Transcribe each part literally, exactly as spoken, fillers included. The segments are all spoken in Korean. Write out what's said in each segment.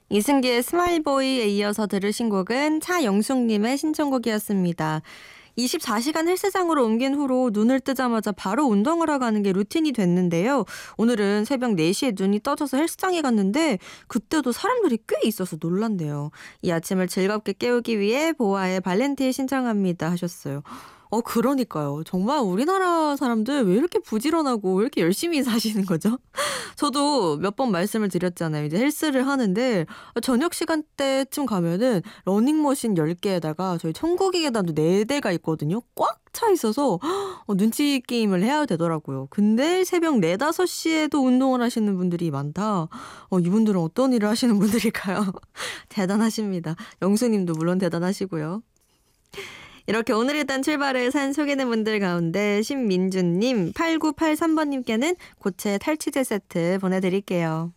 이승기의 스마일보이에 이어서 들으신 곡은 차영숙님의 신청곡이었습니다. 이십사 시간 헬스장으로 옮긴 후로 눈을 뜨자마자 바로 운동을 하고 가는 게 루틴이 됐는데요. 오늘은 새벽 네 시에 눈이 떠져서 헬스장에 갔는데 그때도 사람들이 꽤 있어서 놀란대요. 이 아침을 즐겁게 깨우기 위해 보아의 발렌티에 신청합니다 하셨어요. 어 그러니까요. 정말 우리나라 사람들 왜 이렇게 부지런하고 왜 이렇게 열심히 사시는 거죠? 저도 몇 번 말씀을 드렸잖아요. 이제 헬스를 하는데 저녁 시간대쯤 가면은 러닝머신 열 개에다가 저희 천국의 계단도 네 대가 있거든요. 꽉 차 있어서 어, 눈치 게임을 해야 되더라고요. 근데 새벽 네, 다섯 시에도 운동을 하시는 분들이 많다. 어, 이분들은 어떤 일을 하시는 분들일까요? 대단하십니다. 영수님도 물론 대단하시고요. 이렇게 오늘 일단 출발을 산 소개된 분들 가운데 신민주님, 팔구팔삼 번님께는 고체 탈취제 세트 보내드릴게요.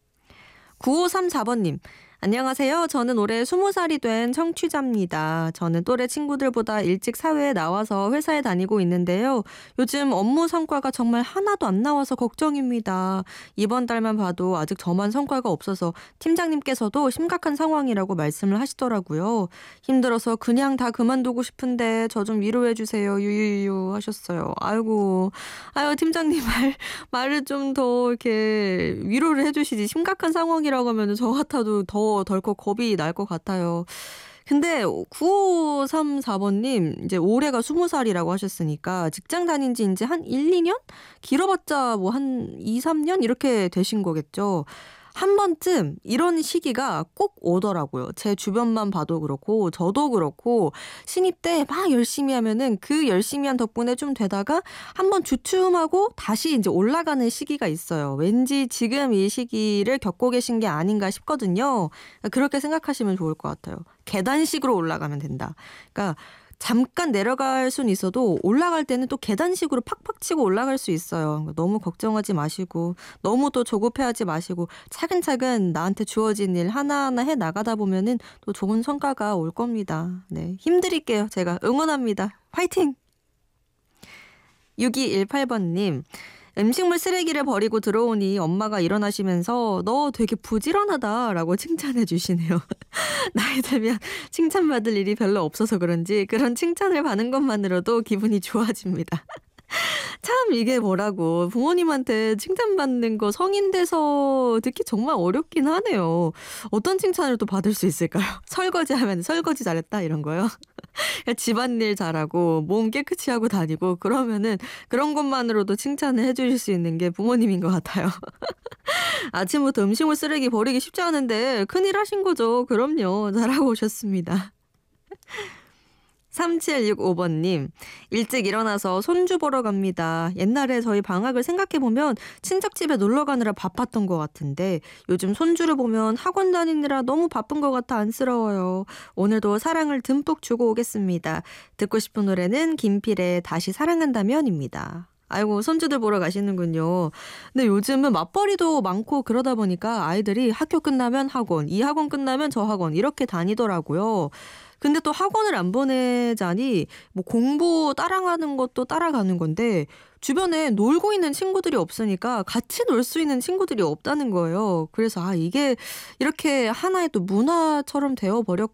구오삼사 번님. 안녕하세요. 저는 올해 스무 살이 된 청취자입니다. 저는 또래 친구들보다 일찍 사회에 나와서 회사에 다니고 있는데요. 요즘 업무 성과가 정말 하나도 안 나와서 걱정입니다. 이번 달만 봐도 아직 저만 성과가 없어서 팀장님께서도 심각한 상황이라고 말씀을 하시더라고요. 힘들어서 그냥 다 그만두고 싶은데 저 좀 위로해 주세요. 유유유 하셨어요. 아이고, 아유 팀장님 말 말을 좀 더 이렇게 위로를 해주시지. 심각한 상황이라고 하면 저 같아도 더 덜컥 겁이 날 것 같아요. 근데 구오삼사 번님 이제 올해가 스무 살이라고 하셨으니까 직장 다닌 지 이제 한 일, 이 년? 길어봤자 뭐 한 이, 삼 년 이렇게 되신 거겠죠. 한 번쯤 이런 시기가 꼭 오더라고요. 제 주변만 봐도 그렇고 저도 그렇고 신입 때 막 열심히 하면은 그 열심히 한 덕분에 좀 되다가 한번 주춤하고 다시 이제 올라가는 시기가 있어요. 왠지 지금 이 시기를 겪고 계신 게 아닌가 싶거든요. 그렇게 생각하시면 좋을 것 같아요. 계단식으로 올라가면 된다. 그러니까 잠깐 내려갈 수는 있어도 올라갈 때는 또 계단식으로 팍팍 치고 올라갈 수 있어요. 너무 걱정하지 마시고 너무 또 조급해하지 마시고 차근차근 나한테 주어진 일 하나하나 해 나가다 보면은 또 좋은 성과가 올 겁니다. 네, 힘드릴게요. 제가 응원합니다. 화이팅! 육이일팔 번님. 음식물 쓰레기를 버리고 들어오니 엄마가 일어나시면서 너 되게 부지런하다라고 칭찬해 주시네요. 나이 들면 칭찬받을 일이 별로 없어서 그런지 그런 칭찬을 받는 것만으로도 기분이 좋아집니다. 참 이게 뭐라고 부모님한테 칭찬받는 거 성인 돼서 듣기 정말 어렵긴 하네요. 어떤 칭찬을 또 받을 수 있을까요? 설거지하면 설거지 잘했다 이런 거요? 집안일 잘하고 몸 깨끗이 하고 다니고 그러면은 그런 것만으로도 칭찬을 해주실 수 있는 게 부모님인 것 같아요. 아침부터 음식물 쓰레기 버리기 쉽지 않은데 큰일 하신 거죠. 그럼요. 잘하고 오셨습니다. 삼칠육오 번님. 일찍 일어나서 손주 보러 갑니다. 옛날에 저희 방학을 생각해보면 친척집에 놀러 가느라 바빴던 것 같은데 요즘 손주를 보면 학원 다니느라 너무 바쁜 것 같아 안쓰러워요. 오늘도 사랑을 듬뿍 주고 오겠습니다. 듣고 싶은 노래는 김필의 다시 사랑한다면입니다. 아이고 손주들 보러 가시는군요. 근데 요즘은 맞벌이도 많고 그러다 보니까 아이들이 학교 끝나면 학원, 이 학원 끝나면 저 학원 이렇게 다니더라고요. 근데 또 학원을 안 보내자니 뭐 공부 따라가는 것도 따라가는 건데 주변에 놀고 있는 친구들이 없으니까 같이 놀 수 있는 친구들이 없다는 거예요. 그래서 아 이게 이렇게 하나의 또 문화처럼 되어버렸